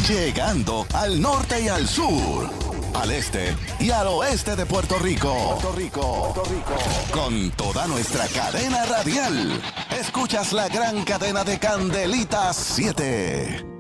llegando al norte y al sur, al este y al oeste de Puerto Rico. Con toda nuestra cadena radial. Escuchas la gran cadena de Candelitas 7.